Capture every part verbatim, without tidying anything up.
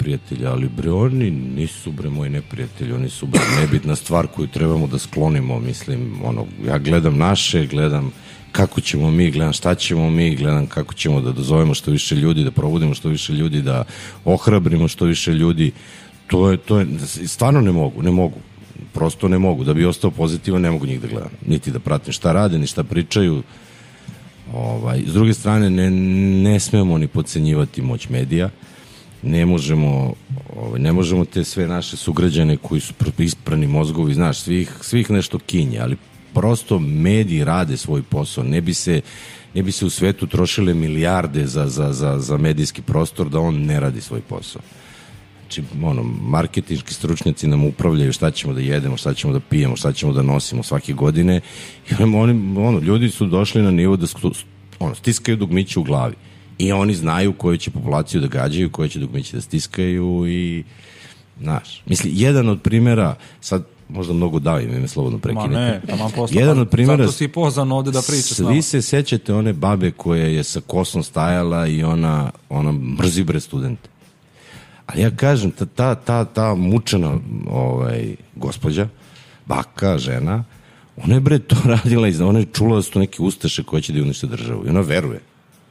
neprijatelji, ali bre, oni nisu bre moji neprijatelji, oni su bre nebitna stvar koju trebamo da sklonimo, mislim, ono, ja gledam naše, gledam kako ćemo mi, gledam šta ćemo mi, gledam kako ćemo da dozovemo što više ljudi, da probudimo što više ljudi, da ohrabrimo što više ljudi, to je, to je, stvarno ne mogu, ne mogu, prosto ne mogu, da bi ostao pozitivan, ne mogu njih da gledam, niti da pratim šta rade, ni šta pričaju. Ovaj, s druge strane, ne, ne smemo ni podcenjivati moć medija, ne možemo, ovaj, ne možemo te sve naše sugrađane koji su isprani mozgovi, znaš, svih, svih nešto kinje, ali prosto mediji rade svoj posao, ne bi se, ne bi se u svetu trošile milijarde za, za, za, za medijski prostor da on ne radi svoj posao. Znači, ono, marketinški stručnjaci nam upravljaju šta ćemo da jedemo, šta ćemo da pijemo, šta ćemo da nosimo svake godine. I oni, ono, ljudi su došli na nivo da ono, stiskaju dugmiće u glavi. I oni znaju koju će populaciju da gađaju, koje će dugmiće da stiskaju i, znaš, misli, jedan od primjera, sad možda mnogo davim, ime slobodno prekinete. Ma ne, taman posla, jedan od primjera, zato si pozvan ovde da priča s nama. Svi se sećate one babe koja je sa kosom stajala i ona, ona mrzi bre studente. Ali ja kažem, ta, ta, ta, ta mučena ovaj, gospođa, baka, žena, ona je bre to radila, iz, ona je čula da su to neke ustaše koje će da unište državu i ona veruje.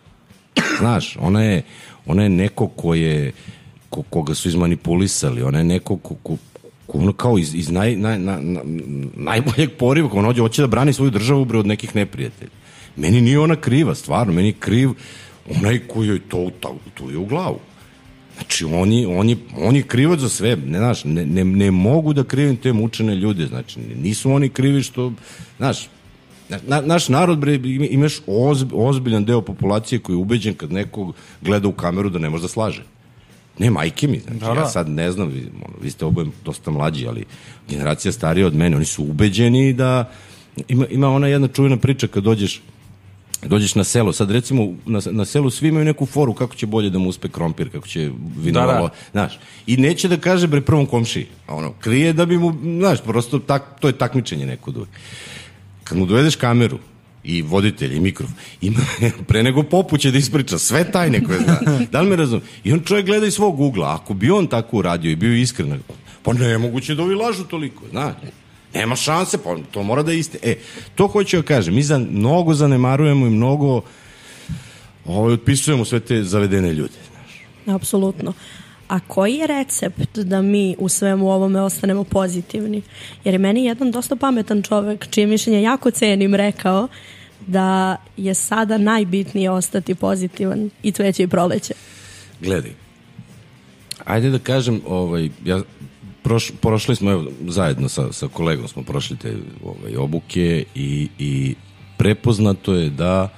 Znaš, ona je, ona je neko ko je, ko, koga su izmanipulisali, ona je neko ko, ko, ko ono kao iz, iz naj, naj, na, na, najboljeg poriva, ona hoće da brani svoju državu bre od nekih neprijatelja. Meni nije ona kriva, stvarno, meni je kriv onaj koji joj to, to, to je u glavu. Znači, oni, oni, oni krivac za sve, ne, znaš, ne, ne, ne mogu da krivim te mučene ljude, znači, nisu oni krivi što, znaš, na, naš narod, bre, imaš ozb, ozbiljan deo populacije koji je ubeđen kad neko gleda u kameru da ne može da slaže. Ne, majke mi, znači, da, da. Ja sad ne znam, vi, ono, vi ste oboje dosta mlađi, ali generacija starija od mene, oni su ubeđeni da, ima, ima ona jedna čuvena priča kad dođeš, dođeš na selo, sad recimo na, na selu svi imaju neku foru kako će bolje da mu uspe krompir, kako će vinovalo, da, da. Znaš, i neće da kaže bre prvom komšiji, ono, krije da bi mu, znaš, prosto tak, to je takmičenje neko dugo. Kad mu dovedeš kameru i voditelj i mikrofon, ima, pre nego Popu će da ispriča sve tajne koje zna, da li me razum? I on čovjek gleda iz svog ugla, ako bi on tako uradio i bio iskren, pa nemoguće da ovi lažu toliko, znaš, nema šanse, pa to mora da je isti. E, to hoću da kažem, mi za, mnogo zanemarujemo i mnogo ovaj, otpisujemo sve te zavedene ljude. Znaš. Apsolutno. A koji je recept da mi u svemu ovome ostanemo pozitivni? Jer je meni jedan dosta pametan čovek, čije mišljenje jako cenim, rekao da je sada najbitnije ostati pozitivan i cveće i proleće. Gledaj, ajde da kažem, ovaj, ja Proš, prošli smo, evo, zajedno sa, sa kolegom smo prošli te ovaj, obuke i, i prepoznato je da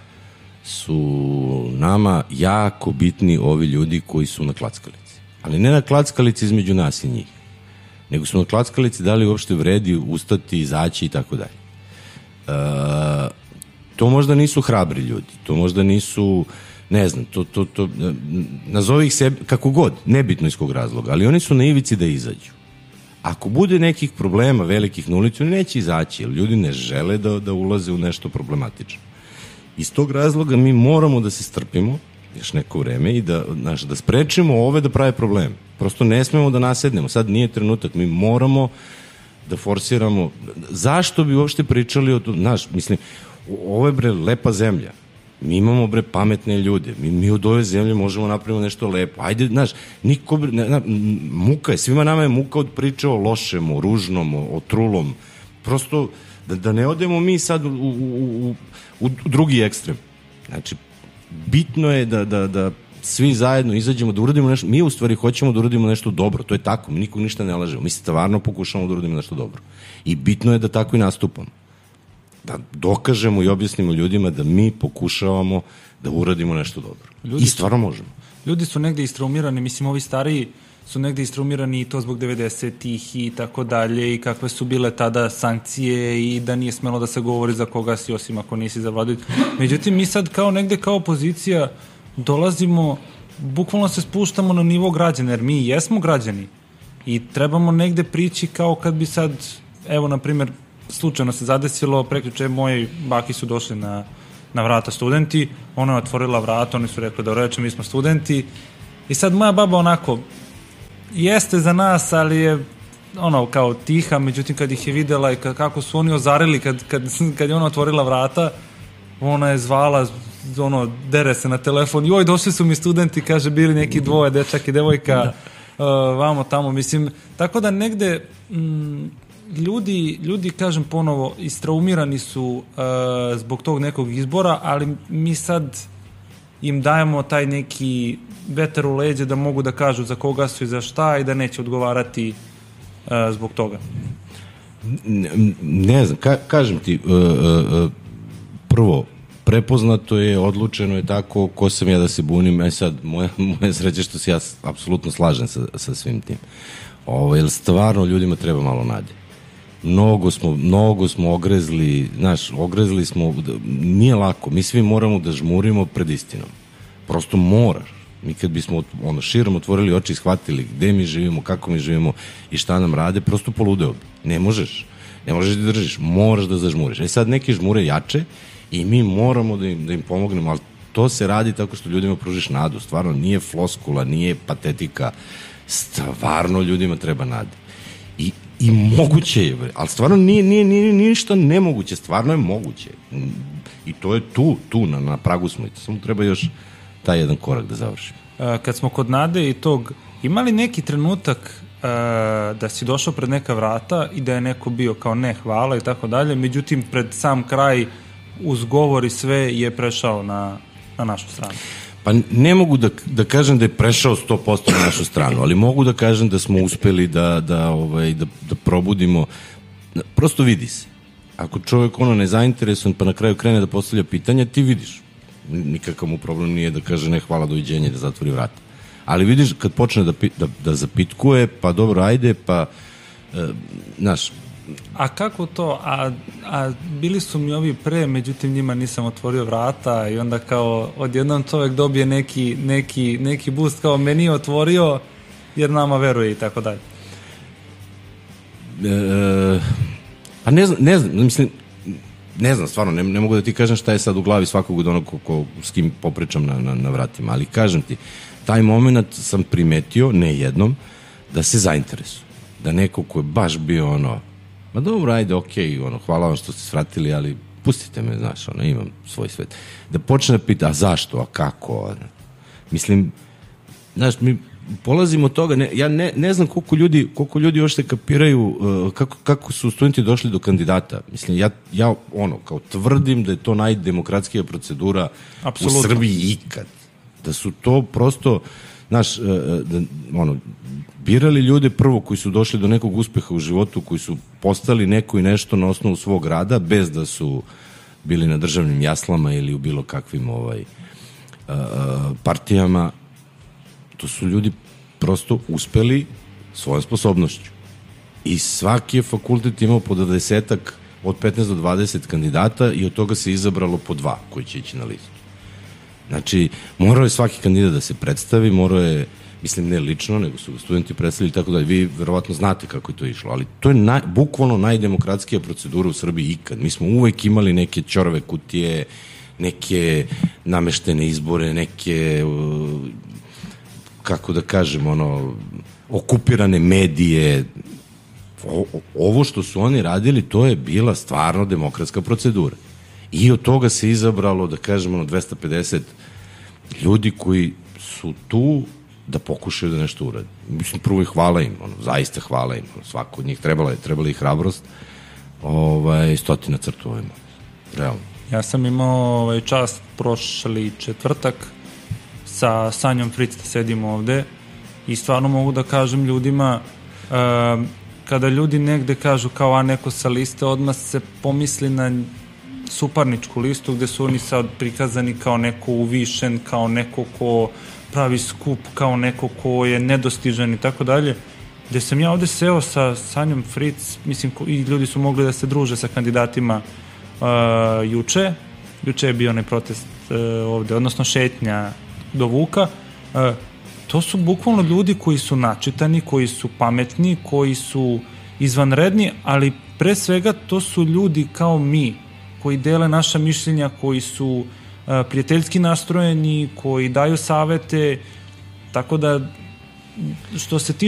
su nama jako bitni ovi ljudi koji su na klackalici. Ali ne na klackalici između nas i njih, nego su na klackalici da li uopšte vredi ustati, izaći i tako dalje. E, to možda nisu hrabri ljudi, to možda nisu, ne znam, to, to, to, nazovi ih se kako god, nebitno iz kog razloga, ali oni su na ivici da izađu. Ako bude nekih problema velikih na ulicu, neće izaći, jer ljudi ne žele da, da ulaze u nešto problematično. Iz tog razloga mi moramo da se strpimo još neko vreme i da, znaš, da sprečimo ove da prave probleme. Prosto ne smemo da nasednemo. Sad nije trenutak. Mi moramo da forsiramo. Zašto bi uopšte pričali o to? Znaš, mislim, ovo je bre lepa zemlja. Mi imamo bre pametne ljude. Mi, mi od ove zemlje možemo napraviti nešto lepo. Ajde, znaš, niko bre, ne, na, muka je, svima nama je muka od priče o lošem, o ružnom, o, o trulom. Prosto, da, da ne odemo mi sad u, u, u, u drugi ekstrem. Znači, bitno je da, da, da svi zajedno izađemo, da uradimo nešto, mi u stvari hoćemo da uradimo nešto dobro, to je tako, mi nikog ništa ne lažemo, mi stvarno pokušamo da uradimo nešto dobro. I bitno je da tako i nastupamo. Da dokažemo i objasnimo ljudima da mi pokušavamo da uradimo nešto dobro. Ljudi I stvarno su, možemo. Ljudi su negde istraumirani, mislim, ovi stariji su negde istraumirani i to zbog devedesetih i tako dalje i kakve su bile tada sankcije i da nije smelo da se govori za koga si, osim ako nisi za vladu. Međutim, mi sad kao negde kao opozicija dolazimo, bukvalno se spuštamo na nivo građana, jer mi jesmo građani i trebamo negde prići kao kad bi sad, evo, na primjer, slučajno se zadesilo, prekjuče moji baki su došli na, na vrata studenti, ona je otvorila vrata, oni su rekli da ureče, mi smo studenti i sad moja baba onako jeste za nas, ali je ono kao tiha, međutim kad ih je videla i kad, kako su oni ozarili kad, kad, kad je ona otvorila vrata, ona je zvala, ono, dere se na telefon, joj, došli su mi studenti, kaže, bili neki dvoje, dečak i devojka, da. uh, vamo tamo, mislim, tako da negde m, ljudi, ljudi, kažem ponovo, istraumirani su uh, zbog tog nekog izbora, ali mi sad im dajemo taj neki vetar u leđe da mogu da kažu za koga su i za šta i da neće odgovarati uh, zbog toga. Ne, ne znam, ka, kažem ti, uh, uh, prvo, prepoznato je, odlučeno je tako, ko sam ja da se bunim, e sad, moja, moja sreća što se ja apsolutno slažem sa, sa svim tim. Ovo, jer stvarno ljudima treba malo nade. Mnogo smo, mnogo smo ogrezli, znaš, ogrezli smo, nije lako, mi svi moramo da žmurimo pred istinom. Prosto moraš. Mi kad bismo ono, širom otvorili oči i shvatili gde mi živimo, kako mi živimo i šta nam rade, prosto poludeo bi. Ne možeš. Ne možeš da držiš, moraš da zažmuriš. E sad neki žmure jače i mi moramo da im, da im pomognemo, ali to se radi tako što ljudima pružiš nadu. Stvarno, nije floskula, nije patetika. Stvarno ljudima treba nade. I, i moguće je, ali stvarno nije, nije, nije, nije ništa nemoguće, stvarno je moguće. I to je tu, tu, na, na pragu smo. I samo treba još taj jedan korak da završimo. Kad smo kod nade i tog, imali neki trenutak da si došao pred neka vrata i da je neko bio kao ne, hvala i tako dalje, međutim pred sam kraj uz govor i sve je prešao na, na našu stranu? Pa ne mogu da, da kažem da je prešao sto posto na našu stranu, ali mogu da kažem da smo uspeli da, da, ovaj, da, da probudimo. Prosto vidi se. Ako čovjek ono nezainteresovan pa na kraju krene da postavlja pitanja, ti vidiš. Nikakav mu problem nije da kaže ne, hvala, doviđenja i da zatvori vrata. Ali vidiš kad počne da, da, da zapitkuje, pa dobro, ajde, pa e, znaš. A kako to? A, a bili su mi ovi pre, međutim njima nisam otvorio vrata i onda kao odjednom čovjek dobije neki, neki, neki boost kao meni je otvorio jer nama veruje i tako dalje. E, pa ne znam, ne znam, mislim, ne znam, stvarno, ne, ne mogu da ti kažem šta je sad u glavi svakog od onog ko, ko, s kim popričam na, na, na vratima, ali kažem ti, taj moment sam primetio, ne jednom, da se zainteresu. Da neko ko je baš bio ono, ma dobro, ajde, okej, okay, ono, hvala vam što ste svratili, ali pustite me, znaš, ono, imam svoj svet. Da počne da pita, a zašto, a kako, ono. Mislim, znaš, mi polazimo od toga, ne, ja ne, ne znam koliko ljudi, koliko ljudi još se kapiraju, uh, kako, kako su studenti došli do kandidata. Mislim, ja, ja, ono, kao tvrdim da je to najdemokratskija procedura Absolutno. U Srbiji ikad. Da su to prosto, znaš, da, ono, birali ljude prvo koji su došli do nekog uspeha u životu, koji su postali neko i nešto na osnovu svog rada, bez da su bili na državnim jaslama ili u bilo kakvim ovaj, partijama. To su ljudi prosto uspeli svojom sposobnošću. I svaki je fakultet imao po dvadesetak, od petnaest do dvadeset kandidata i od toga se izabralo po dva koji će ići na listu. Znači, morao je svaki kandidat da se predstavi, morao je, mislim, ne lično, nego su studenti predstavili, tako da vi verovatno znate kako je to išlo, ali to je naj, bukvalno najdemokratskija procedura u Srbiji ikad. Mi smo uvek imali neke ćorave kutije, neke nameštene izbore, neke, kako da kažem, ono, okupirane medije. O, ovo što su oni radili, to je bila stvarno demokratska procedura. I od toga se izabralo, da kažemo, dvesta pedeset ljudi koji su tu da pokušaju da nešto urade. Mislim, prvo i hvala im, ono, zaista hvala im. Ono, svako od njih trebala je, trebala i hrabrost. Ovaj, stotina crtu ovima. Realno. Ja sam imao ovaj, čast prošli četvrtak sa Sanjom Fritz da sedimo ovde i stvarno mogu da kažem ljudima, uh, kada ljudi negde kažu kao a neko sa liste, odmah se pomisli na suparničku listu gde su oni sad prikazani kao neko uvišen, kao neko ko pravi skup, kao neko ko je nedostižan i tako dalje. Gde sam ja ovde seo sa Sanjom Fritz, mislim, i ljudi su mogli da se druže sa kandidatima uh, juče. Juče je bio onaj protest uh, ovde, odnosno šetnja do Vuka. Uh, to su bukvalno ljudi koji su načitani, koji su pametni, koji su izvanredni, ali pre svega to su ljudi kao mi, koji dele naša mišljenja, koji su uh, prijateljski nastrojeni, koji daju savete, tako da što se tiče